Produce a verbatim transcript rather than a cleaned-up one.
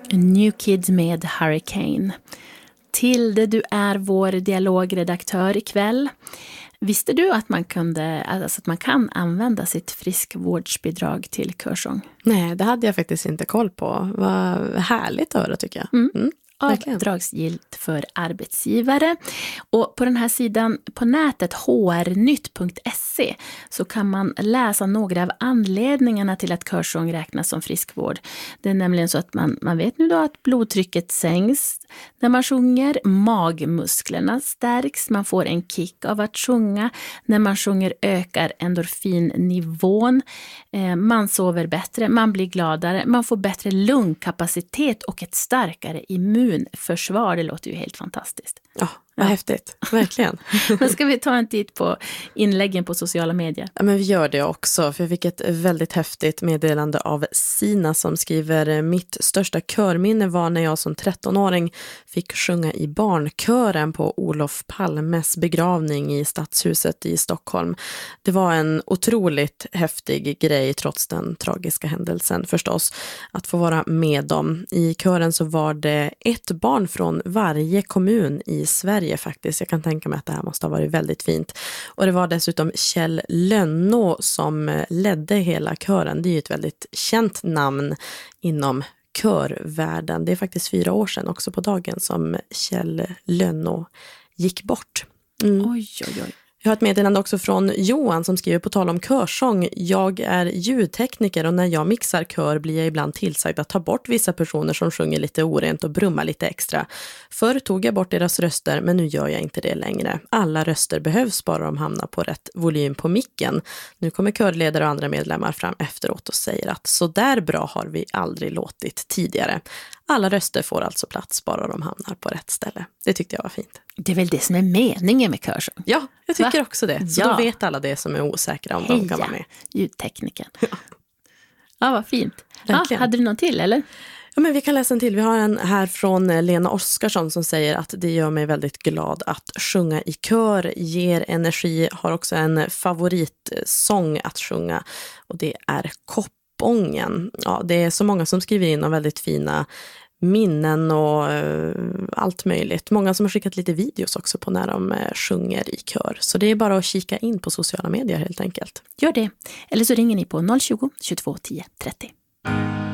New Kids med Hurricane. Tilde, du är vår dialogredaktör ikväll. Visste du att man, kunde, alltså att man kan använda sitt friskvårdsbidrag till körsång? Nej, det hade jag faktiskt inte koll på. Vad härligt att höra, tycker jag. Mm. Mm. Avdragsgillt för arbetsgivare. Och på den här sidan på nätet h r nytt punkt se så kan man läsa några av anledningarna till att körsång räknas som friskvård. Det är nämligen så att man, man vet nu då att blodtrycket sänks när man sjunger, magmusklerna stärks, man får en kick av att sjunga. När man sjunger ökar endorfinnivån, eh, man sover bättre, man blir gladare, man får bättre lungkapacitet och ett starkare immunförsvar. Det låter ju helt fantastiskt. Ja, vad ja. häftigt. Verkligen. Men ska vi ta en titt på inläggen på sociala medier? Ja, men vi gör det också, för jag fick ett väldigt häftigt meddelande av Sina som skriver: mitt största körminne var när jag som trettonåring fick sjunga i barnkören på Olof Palmes begravning i Stadshuset i Stockholm. Det var en otroligt häftig grej trots den tragiska händelsen förstås, att få vara med dem. I kören så var det ett barn från varje kommun i Sverige faktiskt. Jag kan tänka mig att det här måste ha varit väldigt fint. Och det var dessutom Kjell Lönnå som ledde hela kören. Det är ju ett väldigt känt namn inom körvärlden. Det är faktiskt fyra år sedan också på dagen som Kjell Lönnå gick bort. Mm. Oj, oj, oj. Jag har ett meddelande också från Johan som skriver på tal om körsång: jag är ljudtekniker och när jag mixar kör blir jag ibland tillsagd att ta bort vissa personer som sjunger lite orent och brummar lite extra. Förr tog jag bort deras röster, men nu gör jag inte det längre. Alla röster behövs bara de hamnar på rätt volym på micken. Nu kommer körledare och andra medlemmar fram efteråt och säger att så där bra har vi aldrig låtit tidigare. Alla röster får alltså plats bara de hamnar på rätt ställe. Det tyckte jag var fint. Det är väl det som är meningen med körsång? Ja, jag tycker Va? också det. Så ja. då vet alla det som är osäkra om Heja, de kan vara med. ljudtekniken. Ja, ja vad fint. Ja, hade du någon till eller? Ja, men vi kan läsa en till. Vi har en här från Lena Oskarsson som säger att det gör mig väldigt glad att sjunga i kör, ger energi, har också en favoritsång att sjunga och det är Koppången. Ja, det är så många som skriver in om väldigt fina minnen och uh, allt möjligt. Många som har skickat lite videos också på när de uh, sjunger i kör. Så det är bara att kika in på sociala medier helt enkelt. Gör det. Eller så ringer ni på noll tjugo, tjugotvå, tio, trettio.